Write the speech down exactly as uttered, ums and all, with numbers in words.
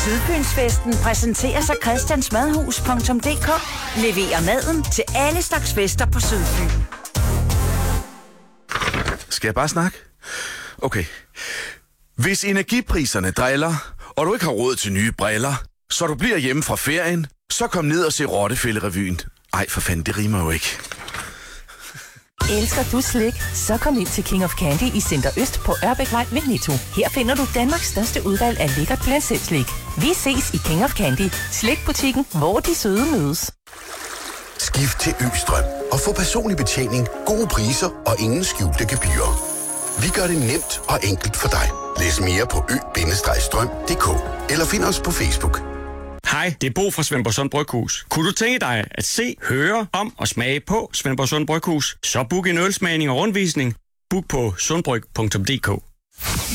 Sydfynsfesten præsenterer sig christiansmadhus punktum d k. Leverer maden til alle slags fester på Sydfyn. Skal jeg bare snakke? Okay. Hvis energipriserne driller, og du ikke har råd til nye briller, så du bliver hjemme fra ferien, så kom ned og se Rottefællerevyen. Ej, for fanden, det rimer jo ikke. Elsker du slik? Så kom ind til King of Candy i Center Øst på Ørbækvej ved Netto. Her finder du Danmarks største udvalg af lækkert glasseret-slik. Vi ses i King of Candy, slikbutikken, hvor de søde mødes. Skift til Østrøm og få personlig betjening, gode priser og ingen skjulte gebyrer. Vi gør det nemt og enkelt for dig. Læs mere på ø bindestreg strøm punktum d k eller find os på Facebook. Hej, det er Bo fra Svendborgsund Bryghus. Kunne du tænke dig at se, høre om og smage på Svendborgsund Bryghus? Så book en ølsmagning og rundvisning. Book på sundbryg punktum d k.